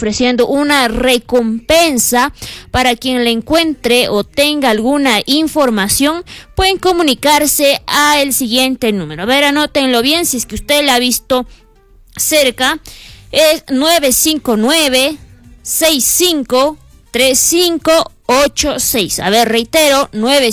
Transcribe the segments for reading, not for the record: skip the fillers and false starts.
ofreciendo una recompensa para quien le encuentre o tenga alguna información. Pueden comunicarse al siguiente número. A ver, anótenlo bien si es que usted la ha visto cerca. Es 959-6535-3586. A ver, reitero,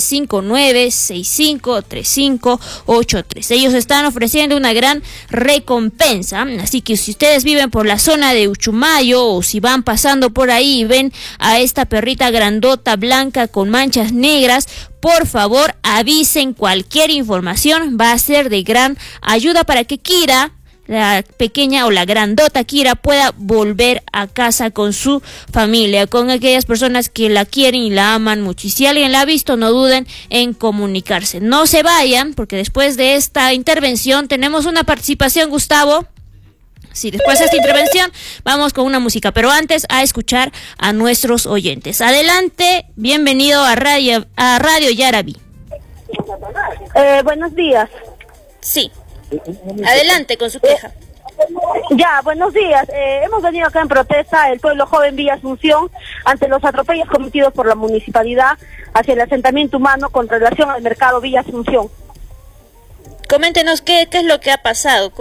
959-6535-3583. Ellos están ofreciendo una gran recompensa, así que si ustedes viven por la zona de Uchumayo o si van pasando por ahí y ven a esta perrita grandota blanca con manchas negras, por favor avisen. Cualquier información va a ser de gran ayuda para que Kira, la pequeña o la grandota Kira, pueda volver a casa con su familia, con aquellas personas que la quieren y la aman mucho. Y si alguien la ha visto, no duden en comunicarse. No se vayan, porque después de esta intervención tenemos una participación, Gustavo. Sí, después de esta intervención vamos con una música, pero antes a escuchar a nuestros oyentes. Adelante, bienvenido a Radio Yaraví. Buenos días. Sí. Adelante con su queja. Buenos días. Hemos venido acá en protesta el pueblo joven Villa Asunción ante los atropellos cometidos por la municipalidad hacia el asentamiento humano con relación al mercado Villa Asunción. Coméntenos qué es lo que ha pasado.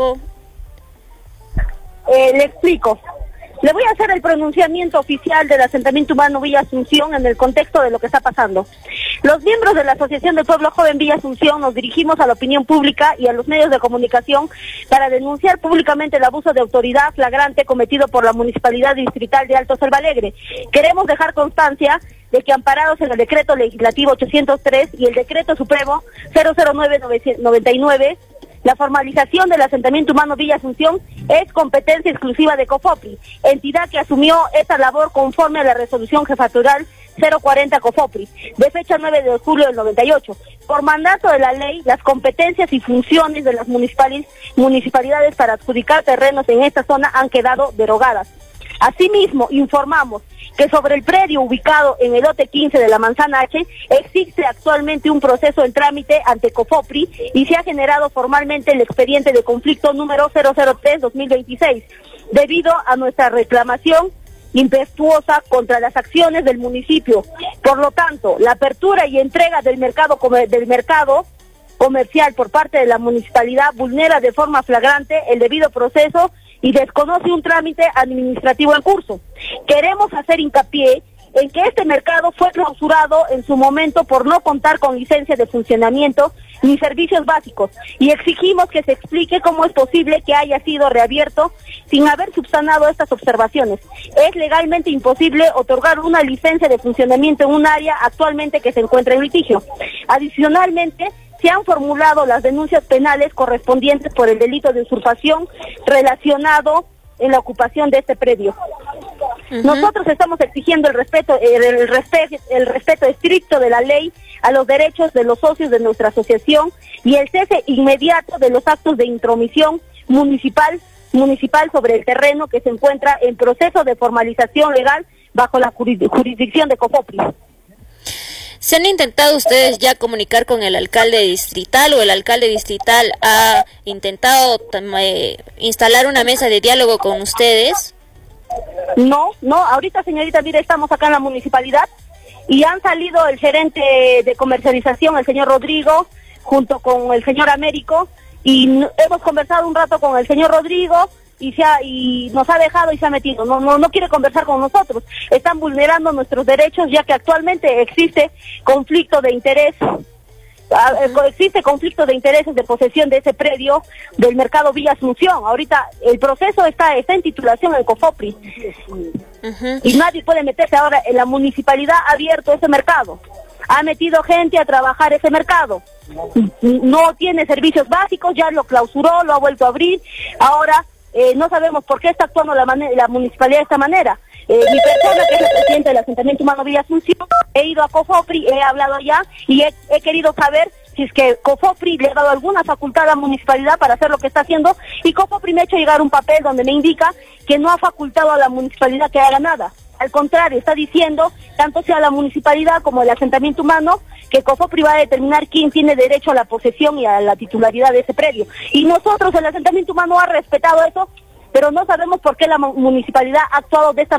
Le explico. Le voy a hacer el pronunciamiento oficial del asentamiento humano Villa Asunción en el contexto de lo que está pasando. Los miembros de la Asociación del Pueblo Joven Villa Asunción nos dirigimos a la opinión pública y a los medios de comunicación para denunciar públicamente el abuso de autoridad flagrante cometido por la Municipalidad Distrital de Alto Selva Alegre. Queremos dejar constancia de que, amparados en el Decreto Legislativo 803 y el Decreto Supremo 00999, la formalización del asentamiento humano Villa Asunción es competencia exclusiva de COFOPRI, entidad que asumió esta labor conforme a la resolución jefatural 040 COFOPRI, de fecha 9 de julio del 98. Por mandato de la ley, las competencias y funciones de las municipalidades para adjudicar terrenos en esta zona han quedado derogadas. Asimismo, informamos que sobre el predio ubicado en el lote 15 de la Manzana H existe actualmente un proceso en trámite ante COFOPRI y se ha generado formalmente el expediente de conflicto número 003-2026 debido a nuestra reclamación impetuosa contra las acciones del municipio. Por lo tanto, la apertura y entrega del mercado comercial por parte de la municipalidad vulnera de forma flagrante el debido proceso y desconoce un trámite administrativo en curso. Queremos hacer hincapié en que este mercado fue clausurado en su momento por no contar con licencia de funcionamiento ni servicios básicos, y exigimos que se explique cómo es posible que haya sido reabierto sin haber subsanado estas observaciones. Es legalmente imposible otorgar una licencia de funcionamiento en un área actualmente que se encuentra en litigio. Adicionalmente, se han formulado las denuncias penales correspondientes por el delito de usurpación relacionado en la ocupación de este predio. Nosotros estamos exigiendo el respeto estricto de la ley a los derechos de los socios de nuestra asociación y el cese inmediato de los actos de intromisión municipal sobre el terreno que se encuentra en proceso de formalización legal bajo la jurisdicción de COFOPRI. ¿Se han intentado ustedes ya comunicar con el alcalde distrital o el alcalde distrital ha intentado instalar una mesa de diálogo con ustedes? No, ahorita, señorita, mire, estamos acá en la municipalidad y han salido el gerente de comercialización, el señor Rodrigo, junto con el señor Américo, y hemos conversado un rato con el señor Rodrigo y nos ha dejado y se ha metido. No quiere conversar con nosotros. Están vulnerando nuestros derechos, ya que actualmente existe conflicto de interés. Existe conflicto de intereses de posesión de ese predio del mercado Villa Asunción. Ahorita el proceso está en titulación en COFOPRI. Y nadie puede meterse ahora. En la municipalidad ha abierto ese mercado. Ha metido gente a trabajar ese mercado. No tiene servicios básicos, ya lo clausuró, lo ha vuelto a abrir. Ahora no sabemos por qué está actuando la municipalidad de esta manera. Mi persona, que es la presidenta del asentamiento humano Villa Asunción, he ido a COFOPRI, he hablado allá y he querido saber si es que COFOPRI le ha dado alguna facultad a la municipalidad para hacer lo que está haciendo, y COFOPRI me ha hecho llegar un papel donde me indica que no ha facultado a la municipalidad que haga nada. Al contrario, está diciendo, tanto sea la municipalidad como el asentamiento humano, que COFOPRI va a determinar quién tiene derecho a la posesión y a la titularidad de ese predio. Y nosotros, el asentamiento humano, ha respetado eso, pero no sabemos por qué la municipalidad ha actuado de esta